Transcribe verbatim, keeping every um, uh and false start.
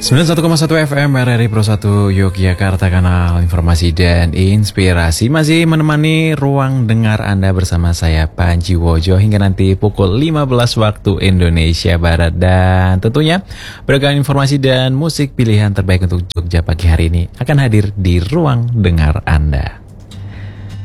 sembilan puluh satu koma satu F M R R I Pro satu Yogyakarta, kanal informasi dan inspirasi. Masih menemani ruang dengar Anda bersama saya Panji Wojo hingga nanti pukul lima belas waktu Indonesia Barat. Dan tentunya beragam informasi dan musik pilihan terbaik untuk Jogja pagi hari ini akan hadir di ruang dengar Anda.